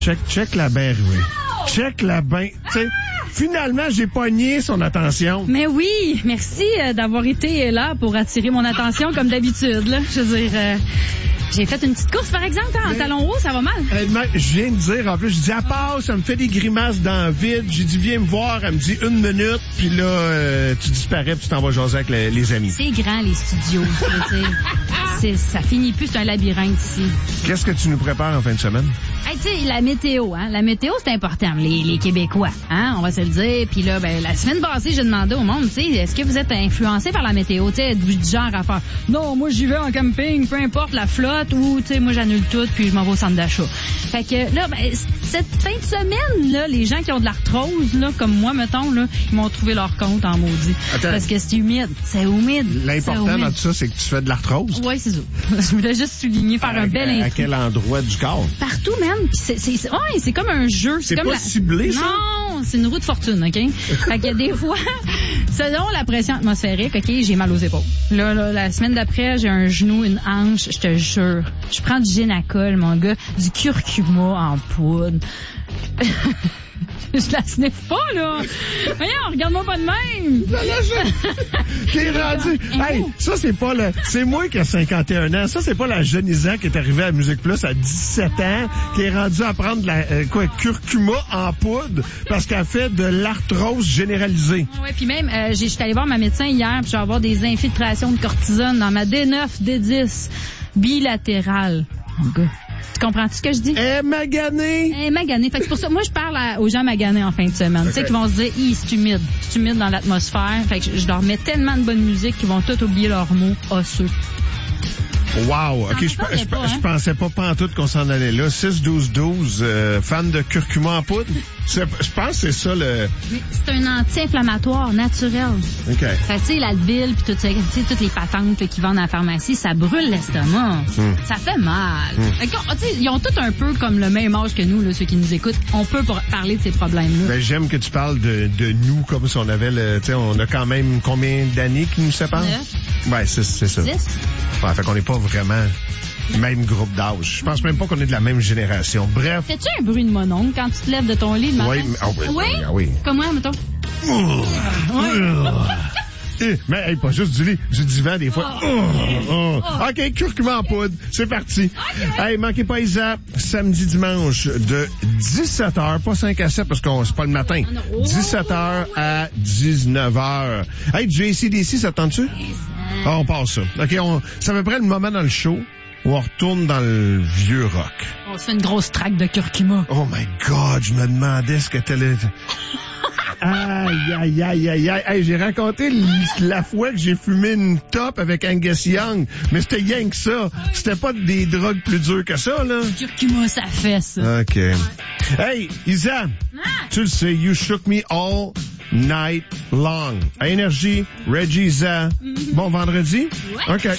Check la bain, oui. Check la bain. Tu sais, finalement, j'ai pogné son attention. Mais oui, merci d'avoir été là pour attirer mon attention comme d'habitude. Là. Je veux dire, j'ai fait une petite course, par exemple, en talons hauts, ça va mal. Je viens de dire, en plus, je dis, elle passe, ça me fait des grimaces dans le vide. J'ai dit, viens me voir. Elle me dit 1 minute, puis là, tu disparais, puis tu t'en vas jaser avec les amis. C'est grand, les studios. Ça finit plus, c'est un labyrinthe ici. Qu'est-ce que tu nous prépares en fin de semaine? Hey, tu sais, la météo, hein. La météo, c'est important, les Québécois, hein. On va se le dire. Puis là, la semaine passée, j'ai demandé au monde, tu sais, est-ce que vous êtes influencé par la météo? Tu sais, du genre à faire, non, moi, j'y vais en camping, peu importe la flotte, ou, tu sais, moi, j'annule tout, puis je m'en vais au centre d'achat. Fait que là, cette fin de semaine, là, les gens qui ont de l'arthrose, là, comme moi, mettons, là, ils m'ont trouvé leur compte en maudit. Attends. Parce que c'est humide. C'est humide. L'important dans tout ça, c'est que tu fais de l'arthrose. Oui, c'est ça. Je voulais juste souligner, faire un bel info. À quel endroit du corps? Partout, même. C'est comme un jeu. C'est comme pas ciblé, ça? Non, c'est une roue de fortune, OK? Fait que des fois, selon la pression atmosphérique, OK, j'ai mal aux épaules. Là, la semaine d'après, j'ai un genou, une hanche, je te jure. Je prends du Génacol, mon gars, du curcuma en poudre. Je la sniffe pas, là. Voyons, regarde-moi pas de même. T'es rendu. Hey, ça, c'est pas le. C'est moi qui ai 51 ans. Ça, c'est pas la jeune Isa qui est arrivée à Musique Plus à 17 ans, qui est rendue à prendre de la curcuma en poudre parce qu'elle fait de l'arthrose généralisée. Oui, puis même, je suis allée voir ma médecin hier, puis je vais avoir des infiltrations de cortisone dans ma D9, D10 bilatérale. Tu comprends-tu ce que je dis? Magané. Fait que c'est pour ça, moi, je parle aux gens maganés en fin de semaine. Tu sais, qui vont se dire, c'est humide. C'est humide dans l'atmosphère. Fait que je leur mets tellement de bonne musique qu'ils vont tout oublier leurs mots osseux. Wow, OK, je pensais pas pantoute qu'on s'en allait là. 6-12-12, fan de curcuma en poudre. Je pense que c'est ça le... C'est un anti-inflammatoire naturel. OK. Fait tu sais, l'Advil puis toutes les patentes là, qui vendent à la pharmacie, ça brûle l'estomac. Ça fait mal. Ils ont tout un peu comme le même âge que nous, là, ceux qui nous écoutent. On peut parler de ces problèmes-là. Ben, j'aime que tu parles de nous comme si on avait on a quand même combien d'années qui nous séparent? 9. Ouais, c'est ça. 10. Ouais, fait qu'on n'est pas vraiment même groupe d'âge. Je pense même pas qu'on est de la même génération. Bref. Fais-tu un bruit de mon oncle quand tu te lèves de ton lit le matin? Oui. Comme moi, mettons. Mais hey, pas juste du lit, du divan des fois. OK, curcuma en poudre, c'est parti. Okay. Hey, manquez pas Isa, samedi, dimanche de 17h, pas 5 à 7 parce que c'est pas le matin. 17h à 19h. Hey, du AC/DC, ça te tente-tu? On passe ça. OK, c'est à peu près le moment dans le show où on retourne dans le vieux rock. On se fait une grosse traque de curcuma. Oh my God, je me demandais ce que t'allais... Aïe. Hey, j'ai raconté la fois que j'ai fumé une top avec Angus Young, mais c'était rien que ça. C'était pas des drogues plus dures que ça, là. Curcuma, ça fait ça. OK. Hey, Isa, tu le sais, you shook me all night long. À Énergie, Reggie Isa. Bon vendredi? Ouais. OK.